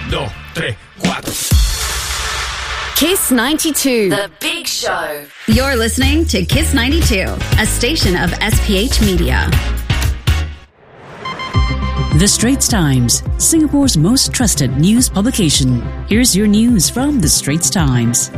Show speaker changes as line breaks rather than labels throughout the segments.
2, 3, 4.
Kiss 92.
The Big Show.
You're listening to Kiss 92, a station of SPH Media.
The Straits Times, Singapore's most trusted news publication. Here's your news from The Straits Times.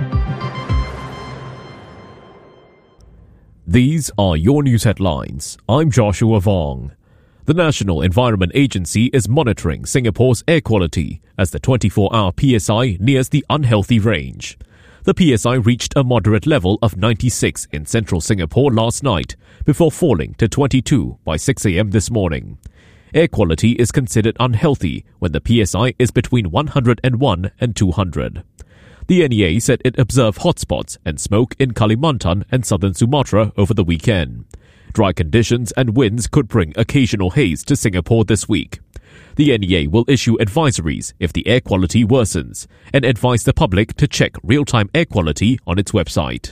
These are your news headlines. I'm Joshua Vong. The National Environment Agency is monitoring Singapore's air quality as the 24-hour PSI nears the unhealthy range. The PSI reached a moderate level of 96 in central Singapore last night, before falling to 22 by 6 a.m. this morning. Air quality is considered unhealthy when the PSI is between 101 and 200. The NEA said it observed hotspots and smoke in Kalimantan and southern Sumatra over the weekend. Dry conditions and winds could bring occasional haze to Singapore this week. The NEA will issue advisories if the air quality worsens and advise the public to check real-time air quality on its website.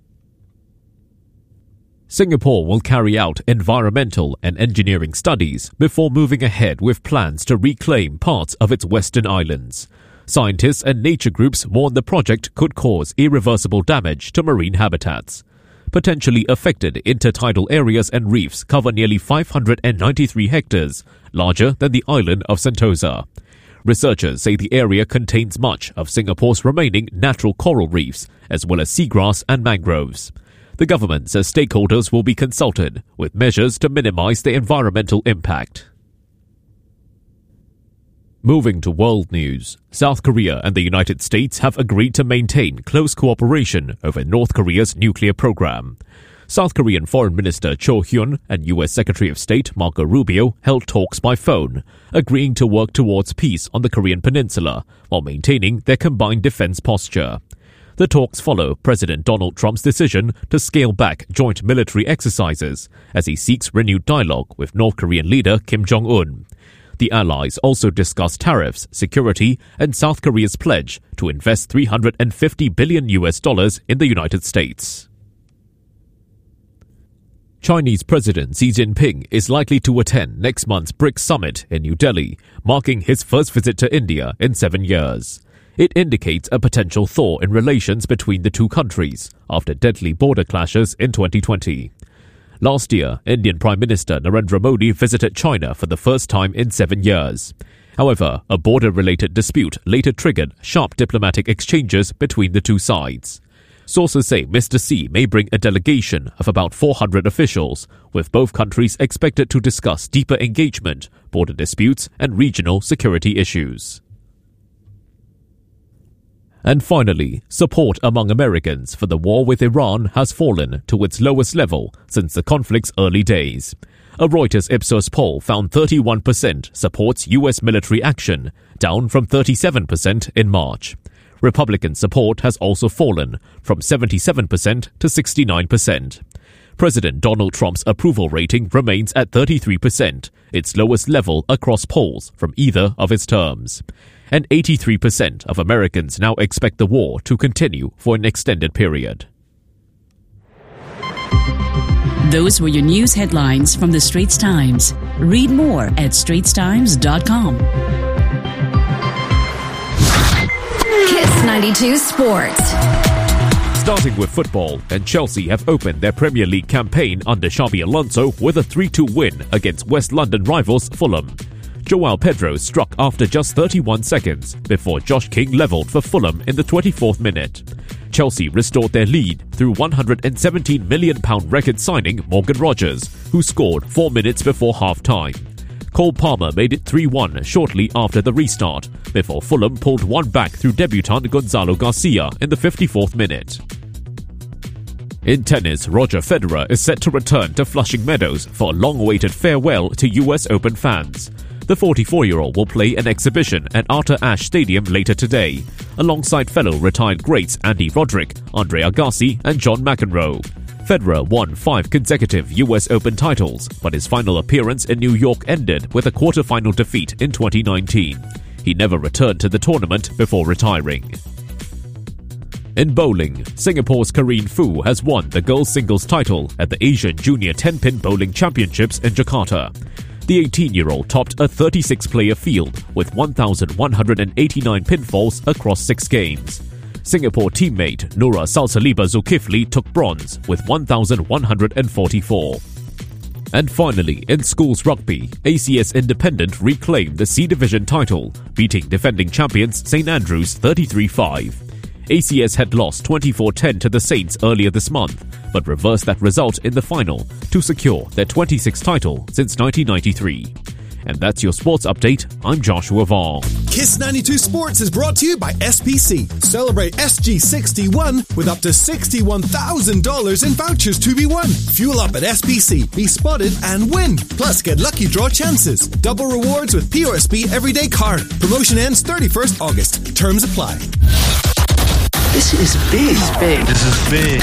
Singapore will carry out environmental and engineering studies before moving ahead with plans to reclaim parts of its western islands. Scientists and nature groups warn the project could cause irreversible damage to marine habitats. Potentially affected intertidal areas and reefs cover nearly 593 hectares, larger than the island of Sentosa. Researchers say the area contains much of Singapore's remaining natural coral reefs, as well as seagrass and mangroves. The government says stakeholders will be consulted, with measures to minimize the environmental impact. Moving to world news, South Korea and the United States have agreed to maintain close cooperation over North Korea's nuclear program. South Korean Foreign Minister Cho Hyun and U.S. Secretary of State Marco Rubio held talks by phone, agreeing to work towards peace on the Korean peninsula while maintaining their combined defense posture. The talks follow President Donald Trump's decision to scale back joint military exercises as he seeks renewed dialogue with North Korean leader Kim Jong-un. The allies also discussed tariffs, security, and South Korea's pledge to invest $350 billion in the United States. Chinese President Xi Jinping is likely to attend next month's BRICS summit in New Delhi, marking his first visit to India in 7 years. It indicates a potential thaw in relations between the two countries after deadly border clashes in 2020. Last year, Indian Prime Minister Narendra Modi visited China for the first time in 7 years. However, a border-related dispute later triggered sharp diplomatic exchanges between the two sides. Sources say Mr. Xi may bring a delegation of about 400 officials, with both countries expected to discuss deeper engagement, border disputes, and regional security issues. And finally, support among Americans for the war with Iran has fallen to its lowest level since the conflict's early days. A Reuters Ipsos poll found 31% supports U.S. military action, down from 37% in March. Republican support has also fallen from 77% to 69%. President Donald Trump's approval rating remains at 33%, its lowest level across polls from either of his terms. And 83% of Americans now expect the war to continue for an extended period.
Those were your news headlines from The Straits Times. Read more at straitstimes.com.
Kiss 92 Sports.
Starting with football, and Chelsea have opened their Premier League campaign under Xabi Alonso with a 3-2 win against West London rivals Fulham. Joao Pedro struck after just 31 seconds before Josh King levelled for Fulham in the 24th minute. Chelsea restored their lead through £117 million record signing Morgan Rogers, who scored 4 minutes before half-time. Cole Palmer made it 3-1 shortly after the restart, before Fulham pulled one back through debutant Gonzalo Garcia in the 54th minute. In tennis, Roger Federer is set to return to Flushing Meadows for a long-awaited farewell to US Open fans. The 44-year-old will play an exhibition at Arthur Ashe Stadium later today, alongside fellow retired greats Andy Roddick, Andre Agassi and John McEnroe. Federer won 5 consecutive US Open titles, but his final appearance in New York ended with a quarter-final defeat in 2019. He never returned to the tournament before retiring. In bowling, Singapore's Karine Fu has won the girls' singles title at the Asian Junior 10-pin Bowling Championships in Jakarta. The 18-year-old topped a 36-player field with 1,189 pinfalls across 6 games. Singapore teammate Nura Salsaliba Zulkifli took bronze with 1,144. And finally, in schools rugby, ACS Independent reclaimed the C Division title, beating defending champions St Andrews 33-5. ACS had lost 24-10 to the Saints earlier this month, but reversed that result in the final to secure their 26th title since 1993. And that's your sports update. I'm Joshua Vaughn.
Kiss 92 Sports is brought to you by SPC. Celebrate SG61 with up to $61,000 in vouchers to be won. Fuel up at SPC, be spotted and win. Plus, get lucky draw chances. Double rewards with POSB Everyday Card. Promotion ends 31st August. Terms apply.
This is big.
This is big.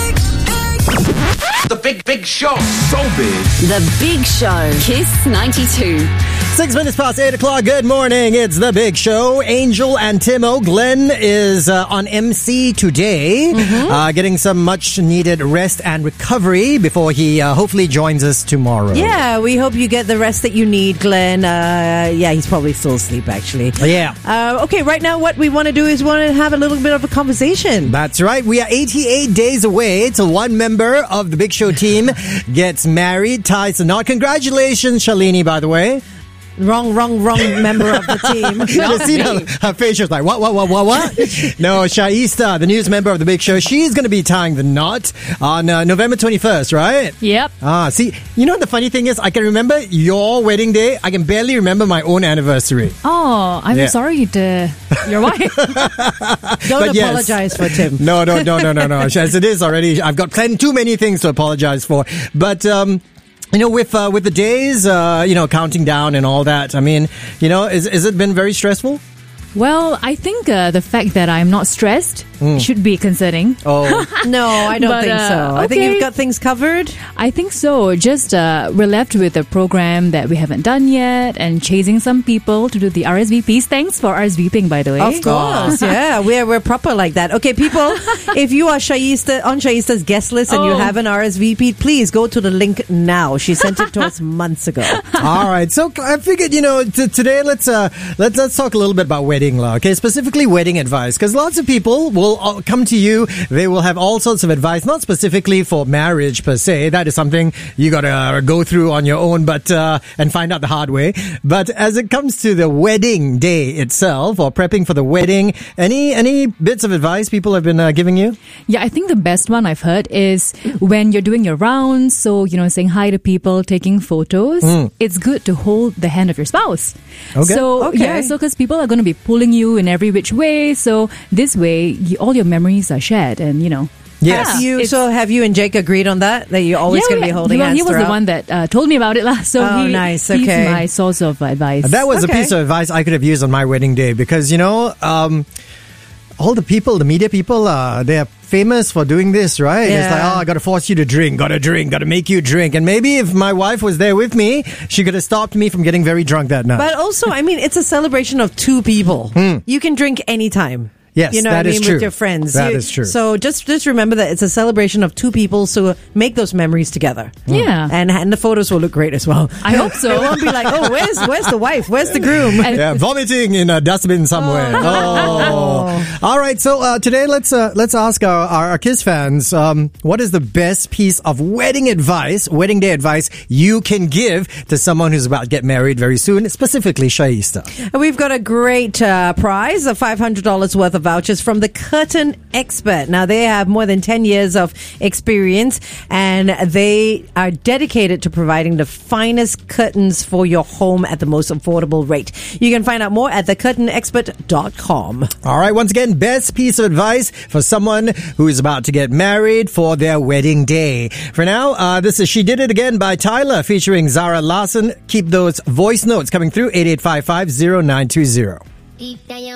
The big show.
So big.
The Big Show. Kiss 92.
6 minutes past 8 o'clock. Good morning. It's The Big Show. Angel and Timo. Glenn is on MC today, getting some much needed rest and recovery before he hopefully joins us tomorrow.
Yeah, we hope you get the rest that you need, Glenn. He's probably still asleep, actually.
Yeah.
Okay, right now what we want to do is want to have a little bit of a conversation.
That's right. We are 88 days away till one member of the Big Show team gets married, ties the knot. Congratulations, Shalini, by the way.
Wrong member of the team.
Just seen her face, she was like, what? No, Shaista, the newest member of the Big Show, she's going to be tying the knot on November 21st, right?
Yep.
See, you know the funny thing is, I can remember your wedding day. I can barely remember my own anniversary.
Oh, I'm sorry to your wife.
Don't apologize for Tim.
No. As it is already, I've got too many things to apologize for. But, with the days, counting down and all that, I mean, has it been very stressful?
Well, I think the fact that I'm not stressed should be concerning.
Oh.
No, I don't think so. I think you've got things covered.
I think so. Just we're left with a program that we haven't done yet and chasing some people to do the RSVPs. Thanks for RSVPing, by the way.
Of course, yeah. We're proper like that. Okay, people, if you are on Shaista's guest list and you haven't RSVP'd, please go to the link now. She sent it to us months ago.
All right. So I figured, today let's talk a little bit about wedding law, okay? Specifically wedding advice, because lots of people will come to you. They will have all sorts of advice, not specifically for marriage per se. That is something you got to go through on your own, but and find out the hard way. But as it comes to the wedding day itself, or prepping for the wedding, any bits of advice people have been giving you?
Yeah, I think the best one I've heard is when you're doing your rounds, so saying hi to people, taking photos. It's good to hold the hand of your spouse.
Okay.
So because people are going to be pulling you in every which way. So this way, all your memories are shared, and
Yes.
Have you and Jake agreed on that you're always going to be holding hands?
He was the one that told me about it last. So
nice.
He's my source of advice.
That was a piece of advice I could have used on my wedding day because all the people, the media people, they are famous for doing this, right?
Yeah.
It's like, I got to force you to drink, got to make you drink. And maybe if my wife was there with me, she could have stopped me from getting very drunk that night.
But also, it's a celebration of two people. You can drink anytime.
Yes, that is true.
With your friends.
That is true.
So just remember that it's a celebration of two people, so make those memories together.
Yeah.
And the photos will look great as well.
I hope so.
It won't be like, where's the wife? Where's the groom?
Vomiting in a dustbin somewhere. All right, so today let's ask our Kiss fans, what is the best piece of wedding day advice you can give to someone who's about to get married very soon, specifically Shaista?
We've got a great prize of $500 worth of vouchers from the Curtain Expert. Now, they have more than 10 years of experience and they are dedicated to providing the finest curtains for your home at the most affordable rate. You can find out more at thecurtainexpert.com.
All right, once again, best piece of advice for someone who is about to get married for their wedding day. For now, this is She Did It Again by Tyler featuring Zara Larson. Keep those voice notes coming through 8855-0920.